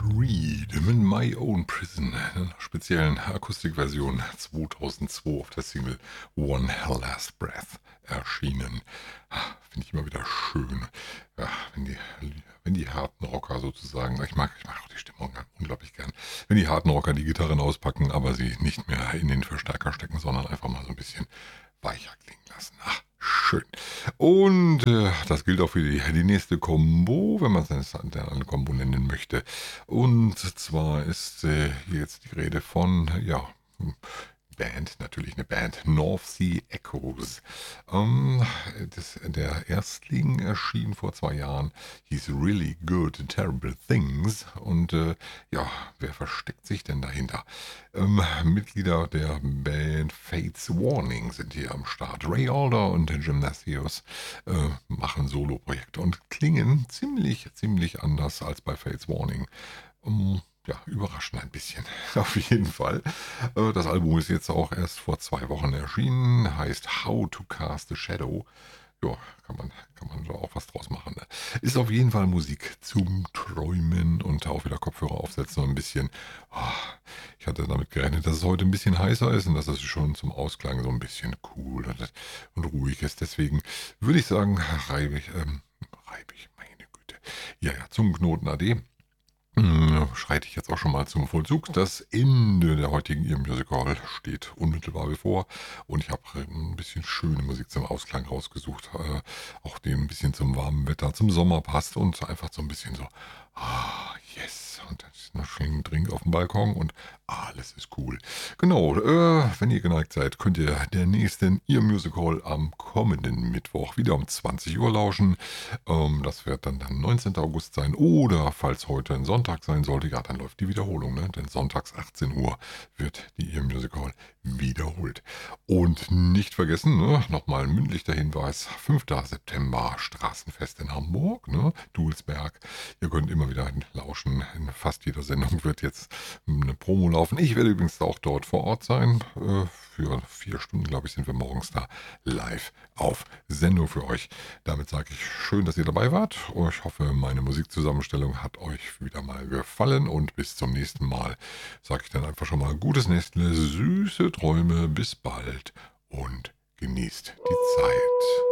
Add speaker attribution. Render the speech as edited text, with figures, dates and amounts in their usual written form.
Speaker 1: Reed mit My Own Prison, einer speziellen Akustikversion 2002 auf der Single One Last Breath erschienen. Finde ich immer wieder schön, ja, wenn die harten Rocker sozusagen, ich mag auch die Stimmung unglaublich gern, wenn die harten Rocker die Gitarren auspacken, aber sie nicht mehr in den Verstärker stecken, sondern einfach mal so ein bisschen weicher klingen lassen. Schön. Und das gilt auch für die nächste Combo, wenn man es eine Combo nennen möchte. Und zwar ist hier jetzt die Rede von, ja, Band, natürlich eine Band, North Sea Echoes. Ähm, der Erstling erschien vor 2 Jahren, hieß Really Good Terrible Things. Und ja, wer versteckt sich denn dahinter? Mitglieder der Band Fates Warning sind hier am Start. Ray Alder und Jim Matthews machen Soloprojekte und klingen ziemlich anders als bei Fates Warning. Ja, überraschend ein bisschen, auf jeden Fall. Das Album ist jetzt auch erst vor 2 Wochen erschienen, heißt How to Cast a Shadow. Ja, kann man da auch was draus machen. Ne? Ist auf jeden Fall Musik zum Träumen und auch wieder Kopfhörer aufsetzen und ein bisschen. ah, Ich hatte damit gerechnet, dass es heute ein bisschen heißer ist und dass es schon zum Ausklang so ein bisschen cool und ruhig ist. Deswegen würde ich sagen, reibe ich, meine Güte. Ja, zum Knoten AD. Schreite ich jetzt auch schon mal zum Vollzug. Das Ende der heutigen Ear Musical steht unmittelbar bevor und ich habe ein bisschen schöne Musik zum Ausklang rausgesucht, auch die ein bisschen zum warmen Wetter, zum Sommer passt und einfach so ein bisschen so, yes, und dann ist noch schön ein Drink auf dem Balkon und alles ist cool. Genau, wenn ihr geneigt seid, könnt ihr der nächsten Ear Musical am kommenden Mittwoch wieder um 20 Uhr lauschen. Das wird dann der 19. August sein. Oder falls heute ein Sonntag sein sollte, ja, dann läuft die Wiederholung. Ne? Denn sonntags 18 Uhr wird die Ear Musical wiederholt. Und nicht vergessen, ne, nochmal mündlich der Hinweis, 5. September Straßenfest in Hamburg, ne, Dulsberg. Ihr könnt immer wieder lauschen. In fast jeder Sendung wird jetzt eine Promo laufen. Ich werde übrigens auch dort vor Ort sein. Für 4 Stunden, glaube ich, sind wir morgens da live auf Sendung für euch. Damit sage ich schön, dass ihr dabei wart. Ich hoffe, meine Musikzusammenstellung hat euch wieder mal gefallen und bis zum nächsten Mal sage ich dann einfach schon mal gutes Nächtle, süße Träume, bis bald und genießt die Zeit.